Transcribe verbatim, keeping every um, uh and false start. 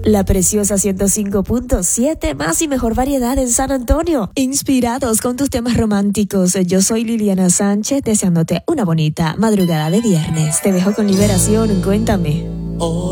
La preciosa ciento cinco punto siete, más y mejor variedad en San Antonio. Inspirados con tus temas románticos. Yo soy Liliana Sánchez, deseándote una bonita madrugada de viernes. Te dejo con Liberación, cuéntame.